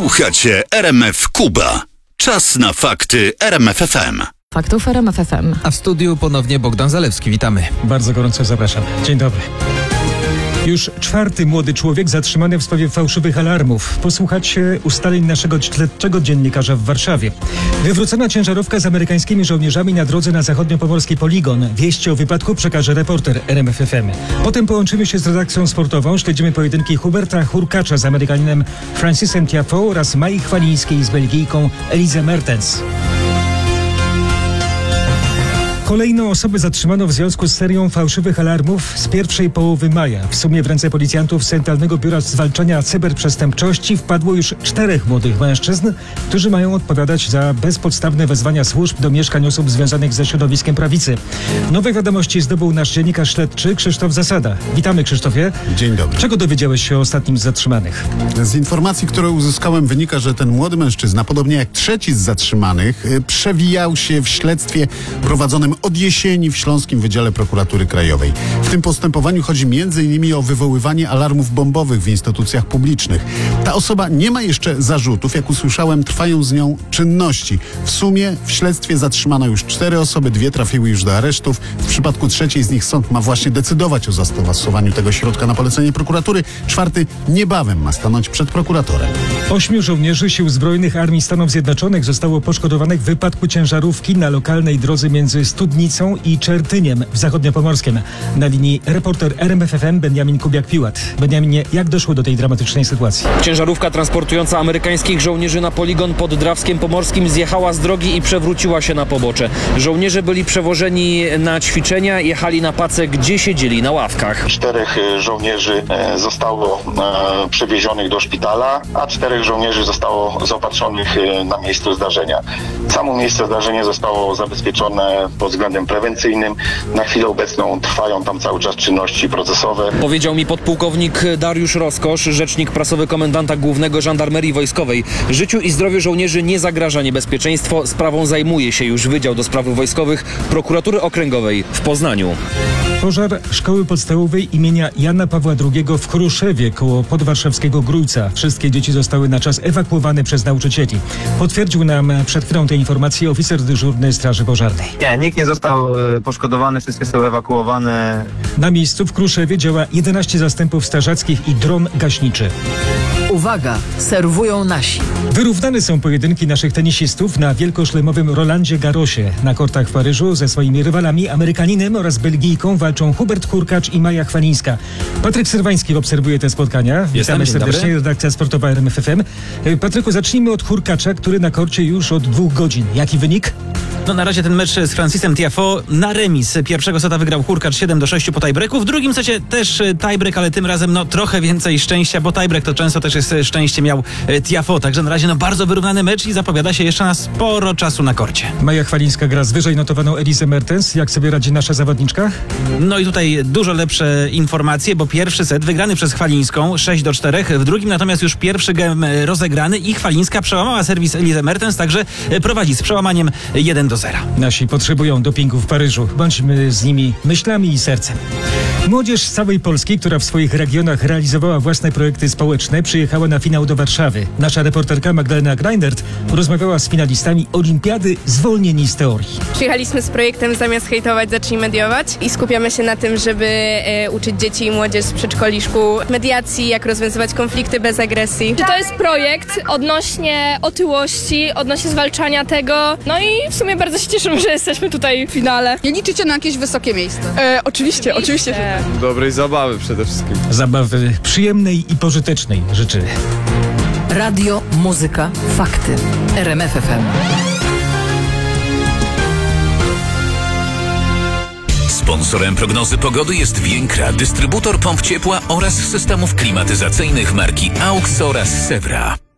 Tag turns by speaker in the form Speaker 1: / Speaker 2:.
Speaker 1: Słuchacie RMF Kuba. Czas na fakty RMF FM.
Speaker 2: Faktów RMF FM.
Speaker 3: A w studiu ponownie Bogdan Zalewski. Witamy.
Speaker 4: Bardzo gorąco zapraszam. Dzień dobry. Już czwarty młody człowiek zatrzymany w sprawie fałszywych alarmów. Posłuchacie ustaleń naszego śledczego dziennikarza w Warszawie. Wywrócona ciężarówka z amerykańskimi żołnierzami na drodze na zachodniopomorski poligon. Wieści o wypadku przekaże reporter RMF FM. Potem połączymy się z redakcją sportową. Śledzimy pojedynki Huberta Hurkacza z Amerykaninem Francisem Tiafoe oraz Mai Chwalińskiej z Belgijką Elise Mertens. Kolejną osobę zatrzymano w związku z serią fałszywych alarmów z pierwszej połowy maja. W sumie w ręce policjantów z Centralnego Biura Zwalczania Cyberprzestępczości wpadło już 4 młodych mężczyzn, którzy mają odpowiadać za bezpodstawne wezwania służb do mieszkań osób związanych ze środowiskiem prawicy. Nowe wiadomości zdobył nasz dziennikarz śledczy Krzysztof Zasada. Witamy, Krzysztofie.
Speaker 5: Dzień dobry.
Speaker 4: Czego dowiedziałeś się o ostatnim z zatrzymanych?
Speaker 5: Z informacji, które uzyskałem, wynika, że ten młody mężczyzna, podobnie jak trzeci z zatrzymanych, przewijał się w śledztwie prowadzonym od jesieni w Śląskim Wydziale Prokuratury Krajowej. W tym postępowaniu chodzi m.in. o wywoływanie alarmów bombowych w instytucjach publicznych. Ta osoba nie ma jeszcze zarzutów. Jak usłyszałem, trwają z nią czynności. W sumie w śledztwie zatrzymano już 4 osoby, 2 trafiły już do aresztów. W przypadku trzeciej z nich sąd ma właśnie decydować o zastosowaniu tego środka na polecenie prokuratury. 4 niebawem ma stanąć przed prokuratorem.
Speaker 4: 8 żołnierzy Sił Zbrojnych Armii Stanów Zjednoczonych zostało poszkodowanych w wypadku ciężarówki na lokalnej drodze między Studnicą i Czertyniem w Zachodniopomorskiem. Na linii reporter RMF FM Benjamin Kubiak-Piłat. Benjaminie, jak doszło do tej dramatycznej sytuacji?
Speaker 6: Ciężarówka transportująca amerykańskich żołnierzy na poligon pod Drawskiem Pomorskim zjechała z drogi i przewróciła się na pobocze. Żołnierze byli przewożeni na ćwiczenia, jechali na pacę, gdzie siedzieli na ławkach.
Speaker 7: 4 żołnierzy zostało przewiezionych do szpitala, a 4 żołnierzy zostało zaopatrzonych na miejscu zdarzenia. Samo miejsce zdarzenia zostało zabezpieczone pod względem prewencyjnym. Na chwilę obecną trwają tam cały czas czynności procesowe.
Speaker 6: Powiedział mi podpułkownik Dariusz Roskosz, rzecznik prasowy komendanta głównego Żandarmerii Wojskowej. Życiu i zdrowiu żołnierzy nie zagraża niebezpieczeństwo. Sprawą zajmuje się już Wydział do Spraw Wojskowych Prokuratury Okręgowej w Poznaniu.
Speaker 4: Pożar szkoły podstawowej imienia Jana Pawła II w Kruszewie koło podwarszawskiego Grójca. Wszystkie dzieci zostały na czas ewakuowane przez nauczycieli. Potwierdził nam przed chwilą te informacje oficer dyżurny Straży Pożarnej.
Speaker 8: Nie, nikt nie został poszkodowany, wszystkie są ewakuowane.
Speaker 4: Na miejscu w Kruszewie działa 11 zastępów strażackich i dron gaśniczy.
Speaker 2: Uwaga, serwują nasi.
Speaker 4: Wyrównane są pojedynki naszych tenisistów na wielkoszlemowym Rolandzie Garrosie. Na kortach w Paryżu ze swoimi rywalami Amerykaninem oraz Belgijką walczą Hubert Hurkacz i Maja Chwalińska. Patryk Syrwański obserwuje te spotkania. Witamy serdecznie, redakcja sportowa RMF FM. Patryku, zacznijmy od Hurkacza, który na korcie już od 2 godzin. Jaki wynik?
Speaker 3: No na razie ten mecz z Francisem Tiafoe na remis. Pierwszego seta wygrał Hurkacz 7-6 po tiebreaku. W drugim secie też tiebreak, ale tym razem trochę więcej szczęścia, bo tiebreak to często też jest szczęście miał Tiafoe. Także na razie bardzo wyrównany mecz i zapowiada się jeszcze na sporo czasu na korcie. Maja
Speaker 4: Chwalińska gra z wyżej notowaną Elise Mertens. Jak sobie radzi nasza zawodniczka?
Speaker 3: No i tutaj dużo lepsze informacje, bo pierwszy set wygrany przez Chwalińską 6-4. W drugim natomiast już pierwszy game rozegrany i Chwalińska przełamała serwis Elise Mertens, także prowadzi z przełamaniem 1-0.
Speaker 4: Nasi potrzebują dopingu w Paryżu. Bądźmy z nimi myślami i sercem. Młodzież z całej Polski, która w swoich regionach realizowała własne projekty społeczne, przyjechała na finał do Warszawy. Nasza reporterka Magdalena Greindert rozmawiała z finalistami Olimpiady Zwolnieni z teorii.
Speaker 9: Przyjechaliśmy z projektem Zamiast hejtować, zacznij mediować i skupiamy się na tym, żeby uczyć dzieci i młodzież z przedszkoli, szkół mediacji, jak rozwiązywać konflikty bez agresji.
Speaker 10: To jest projekt odnośnie otyłości, odnośnie zwalczania tego, no i w sumie bardzo się cieszymy, że jesteśmy tutaj w finale.
Speaker 11: Nie liczycie na jakieś wysokie miejsce?
Speaker 10: Oczywiście.
Speaker 12: Dobrej zabawy przede wszystkim.
Speaker 4: Zabawy przyjemnej i pożytecznej życzymy.
Speaker 2: Radio, muzyka, fakty. RMF FM.
Speaker 1: Sponsorem prognozy pogody jest Więkra, dystrybutor pomp ciepła oraz systemów klimatyzacyjnych marki AUX oraz Sewra.